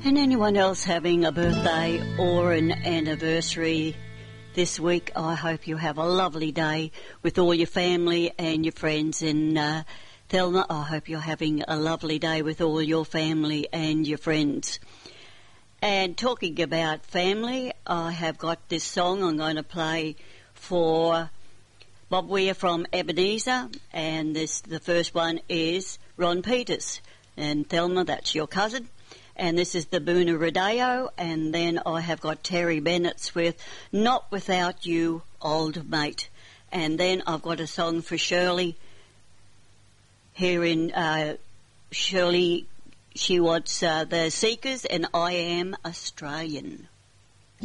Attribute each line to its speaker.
Speaker 1: And anyone else having a birthday or an anniversary this week, I hope you have a lovely day with all your family and your friends. And Thelma, I hope you're having a lovely day with all your family and your friends. And talking about family, I have got this song I'm going to play for Bob Weir from Ebenezer, and the first one is Ron Peters. And Thelma, that's your cousin. And this is the Boona Rodeo, and then I have got Terry Bennett's with Not Without You, Old Mate. And then I've got a song for Shirley here in Shirley. She wants the Seekers and I Am Australian.